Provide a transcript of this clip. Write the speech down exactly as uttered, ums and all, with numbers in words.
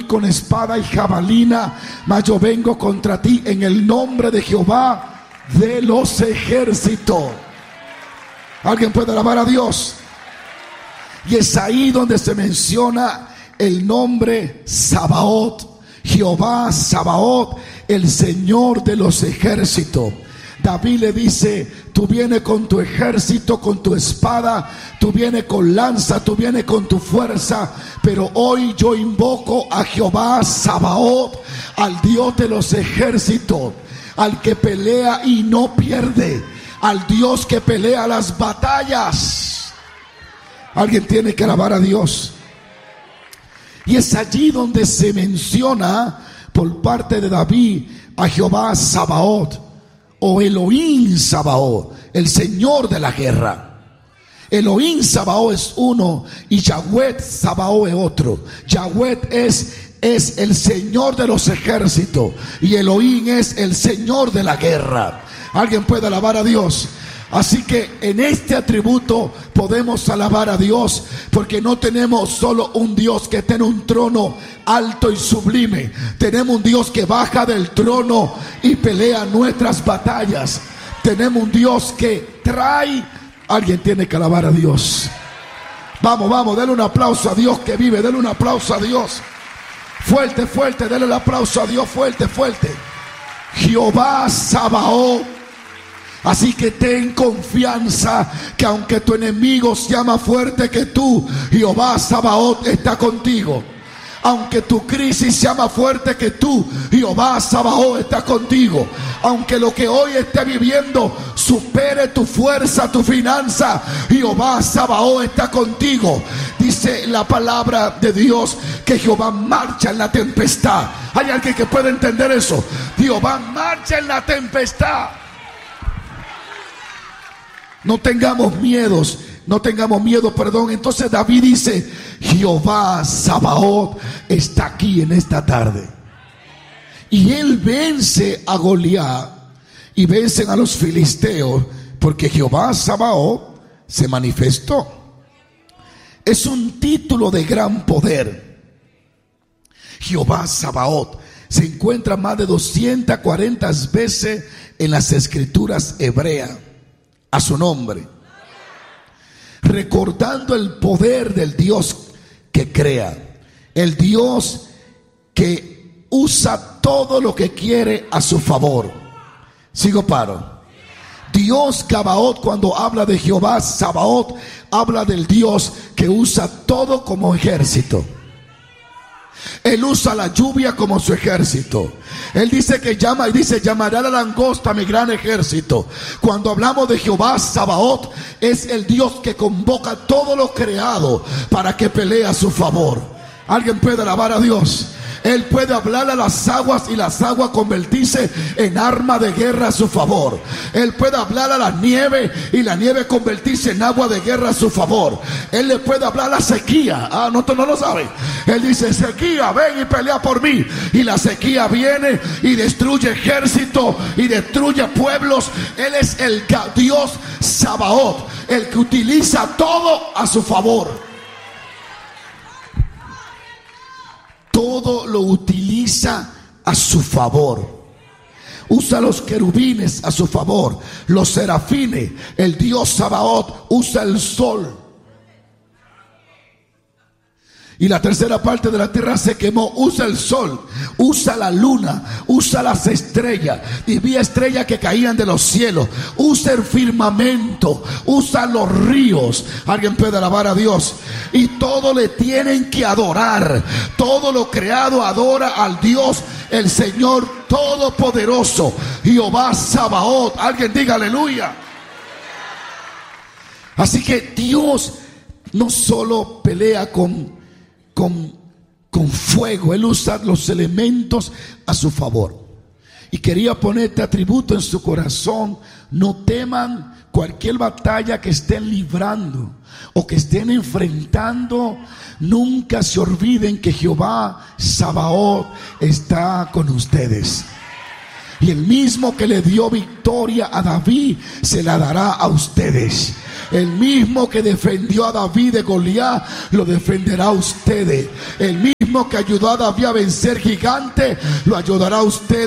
con espada y jabalina, mas yo vengo contra ti en el nombre de Jehová de los ejércitos. ¿Alguien puede alabar a Dios? Y es ahí donde se menciona el nombre Sabaoth, Jehová Sabaoth, el Señor de los ejércitos. David le dice: tú vienes con tu ejército, con tu espada, tú vienes con lanza, tú vienes con tu fuerza, pero hoy yo invoco a Jehová Sabaoth, al Dios de los ejércitos, al que pelea y no pierde, al Dios que pelea las batallas. Alguien tiene que alabar a Dios. Y es allí donde se menciona por parte de David a Jehová Sabaoth, o Elohim Sabaoth, el Señor de la guerra. Elohim Sabaoth es uno y Yahweh Sabaoth es otro. Yahweh es, es el Señor de los ejércitos y Elohim es el Señor de la guerra. Alguien puede alabar a Dios. Así que en este atributo podemos alabar a Dios, porque no tenemos solo un Dios que tiene un trono alto y sublime. Tenemos un Dios que baja del trono y pelea nuestras batallas. Tenemos un Dios que trae. Alguien tiene que alabar a Dios. Vamos, vamos, denle un aplauso a Dios que vive. Denle un aplauso a Dios. Fuerte, fuerte, denle el aplauso a Dios. Fuerte, fuerte. Jehová Sabaoth. Así que ten confianza que aunque tu enemigo sea más fuerte que tú, Jehová Sabaoth está contigo. Aunque tu crisis sea más fuerte que tú, Jehová Sabaoth está contigo. Aunque lo que hoy esté viviendo supere tu fuerza, tu finanza, Jehová Sabaoth está contigo. Dice la palabra de Dios que Jehová marcha en la tempestad. ¿Hay alguien que puede entender eso? Jehová marcha en la tempestad. No tengamos miedos, no tengamos miedo, perdón. Entonces David dice: Jehová Sabaoth está aquí en esta tarde. Y él vence a Goliat y vencen a los filisteos, porque Jehová Sabaoth se manifestó. Es un título de gran poder. Jehová Sabaoth se encuentra más de doscientas cuarenta veces en las escrituras hebreas a su nombre, recordando el poder del Dios que crea, el Dios que usa todo lo que quiere a su favor. Sigo paro. Dios Sabaoth, cuando habla de Jehová Sabaoth, habla del Dios que usa todo como ejército. Él usa la lluvia como su ejército. Él dice que llama y dice: llamaré a la langosta mi gran ejército. Cuando hablamos de Jehová Sabaoth, es el Dios que convoca todo lo creado para que pelee a su favor. Alguien puede alabar a Dios. Él puede hablar a las aguas y las aguas convertirse en arma de guerra a su favor. Él puede hablar a la nieve y la nieve convertirse en agua de guerra a su favor. Él le puede hablar a la sequía. Ah, no, tú no lo sabes. Él dice: sequía, ven y pelea por mí. Y la sequía viene y destruye ejércitos y destruye pueblos. Él es el Dios Sabaoth, el que utiliza todo a su favor. Todo lo utiliza a su favor. Usa los querubines a su favor, los serafines. El Dios Sabaoth usa el sol. Y la tercera parte de la tierra se quemó. Usa el sol, usa la luna, usa las estrellas. Y vi estrellas que caían de los cielos. Usa el firmamento, usa los ríos. Alguien puede alabar a Dios. Y todo le tienen que adorar. Todo lo creado adora al Dios, el Señor Todopoderoso, Jehová Sabaoth. Alguien diga aleluya. Así que Dios no solo pelea con Con, con fuego. Él usa los elementos a su favor. Y quería poner este atributo en su corazón. No teman cualquier batalla que estén librando o que estén enfrentando. Nunca se olviden que Jehová Sabaoth está con ustedes. Y el mismo que le dio victoria a David se la dará a ustedes. El mismo que defendió a David de Goliat lo defenderá a ustedes. El mismo mismo que ayudó a David a vencer gigante, lo ayudará a usted